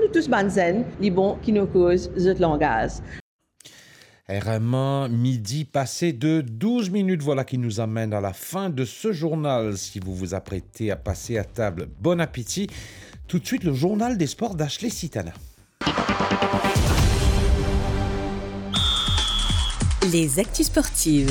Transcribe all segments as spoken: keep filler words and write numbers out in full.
tous banzen, les bons qui nous causent zut langage. R M un, midi passé de douze minutes, voilà qui nous amène à la fin de ce journal. Si vous vous apprêtez à passer à table, bon appétit. Tout de suite, le journal des sports d'Ashley Sitana. Les actus sportives.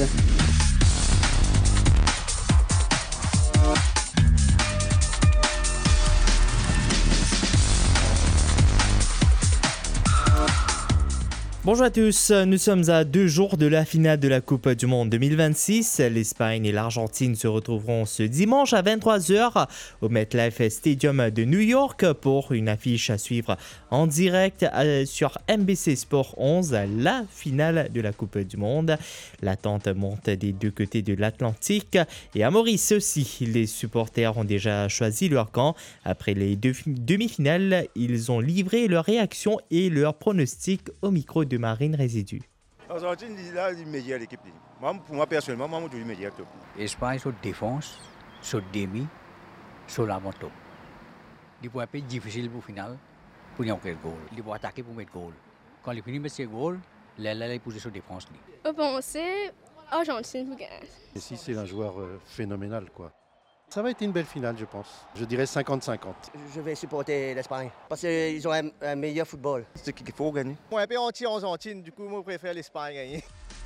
Bonjour à tous, nous sommes à deux jours de la finale de la Coupe du Monde deux mille vingt-six. L'Espagne et l'Argentine se retrouveront ce dimanche à vingt-trois heures au MetLife Stadium de New York pour une affiche à suivre en direct sur M B C Sport onze, la finale de la Coupe du Monde. L'attente monte des deux côtés de l'Atlantique et à Maurice aussi. Les supporters ont déjà choisi leur camp. Après les deux demi-finales, ils ont livré leurs réactions et leurs pronostics au micro de Marine Résidu. L'Argentine, là, c'est meilleure l'équipe. Moi, pour moi, personnellement, moi, je suis meilleur. L'Espagne, sur défense, sur demi, sur l'avant-top. Il faut un peu difficile pour le final, pour y enquêter le goal. Il faut attaquer pour mettre le goal. Quand il finit de mettre ce goal, là, là, il pousse sur défense. Bon, c'est Argentine pour gagner. Ici, c'est un joueur euh, phénoménal, quoi. Ça va être une belle finale, je pense. Je dirais cinquante cinquante. Je vais supporter l'Espagne parce qu'ils ont un, un meilleur football. C'est ce qu'il faut gagner. Moi, un peu anti-Argentine, du coup, moi, je préfère l'Espagne gagner.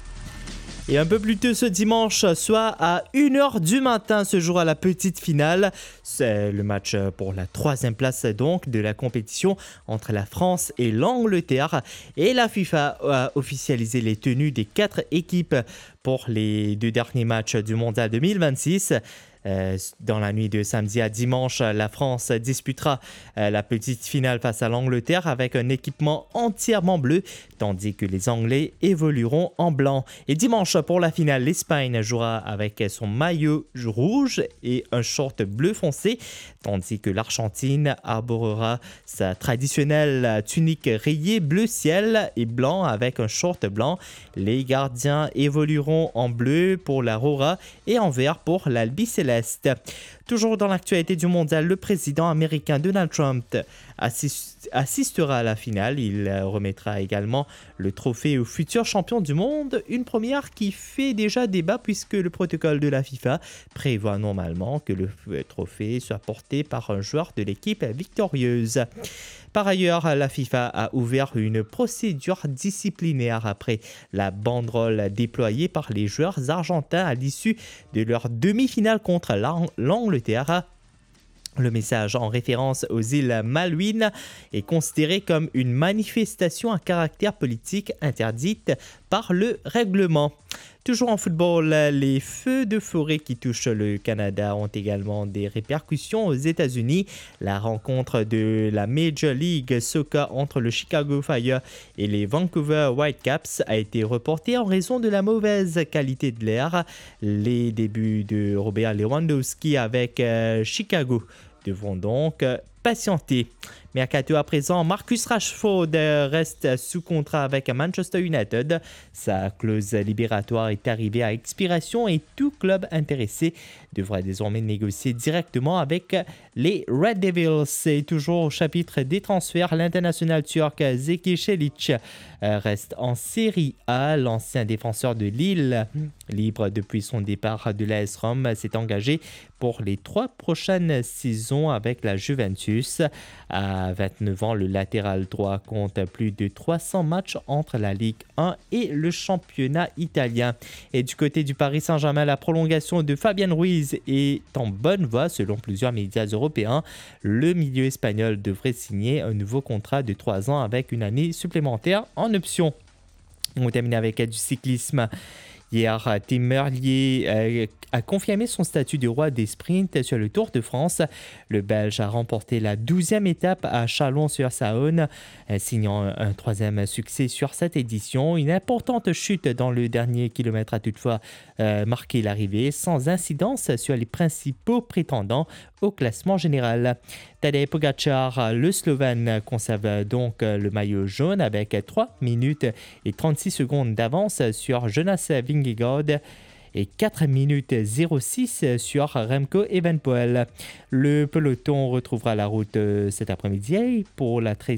Et un peu plus tôt ce dimanche, soit à une heure du matin, se jouera la petite finale. C'est le match pour la troisième place donc de la compétition entre la France et l'Angleterre. Et la FIFA a officialisé les tenues des quatre équipes pour les deux derniers matchs du Mondial deux mille vingt-six. Euh, dans la nuit de samedi à dimanche, la France disputera euh, la petite finale face à l'Angleterre avec un équipement entièrement bleu, tandis que les Anglais évolueront en blanc. Et dimanche, pour la finale, l'Espagne jouera avec son maillot rouge et un short bleu foncé, tandis que l'Argentine arborera sa traditionnelle tunique rayée bleu ciel et blanc avec un short blanc. Les gardiens évolueront en bleu pour la Rora et en vert pour l'Albiceleste. Toujours dans l'actualité du mondial, le président américain Donald Trump assist- assistera à la finale. Il remettra également le trophée au futur champion du monde, une première qui fait déjà débat puisque le protocole de la FIFA prévoit normalement que le trophée soit porté par un joueur de l'équipe victorieuse. Par ailleurs, la FIFA a ouvert une procédure disciplinaire après la banderole déployée par les joueurs argentins à l'issue de leur demi-finale contre l'Angleterre. Le message en référence aux îles Malouines est considéré comme une manifestation à caractère politique interdite par le règlement. Toujours en football, les feux de forêt qui touchent le Canada ont également des répercussions aux États-Unis. La rencontre de la Major League Soccer entre le Chicago Fire et les Vancouver Whitecaps a été reportée en raison de la mauvaise qualité de l'air. Les débuts de Robert Lewandowski avec euh, Chicago devront donc patienter. Mercato à présent, Marcus Rashford reste sous contrat avec Manchester United. Sa clause libératoire est arrivée à expiration et tout club intéressé devra désormais négocier directement avec les Red Devils. Et toujours au chapitre des transferts, l'international turc Zeki Çelik reste en Série A. L'ancien défenseur de Lille, libre depuis son départ de l'A S Rome, s'est engagé pour les trois prochaines saisons avec la Juventus. À vingt-neuf ans, le latéral droit compte plus de trois cents matchs entre la Ligue un et le championnat italien. Et du côté du Paris Saint-Germain, la prolongation de Fabian Ruiz est en bonne voie selon plusieurs médias européens. Le milieu espagnol devrait signer un nouveau contrat de trois ans avec une année supplémentaire en option. On termine avec du cyclisme. Hier, Tim Merlier euh, a confirmé son statut de roi des sprints sur le Tour de France. Le Belge a remporté la douzième étape à Chalon-sur-Saône, euh, signant un, un troisième succès sur cette édition. Une importante chute dans le dernier kilomètre a toutefois euh, marqué l'arrivée, sans incidence sur les principaux prétendants au classement général. Tadej Pogačar, le Slovène, conserve donc le maillot jaune avec trois minutes et trente-six secondes d'avance sur Jonas Vingegaard et quatre minutes zéro six sur Remco Evenepoel. Le peloton retrouvera la route cet après-midi pour la treizième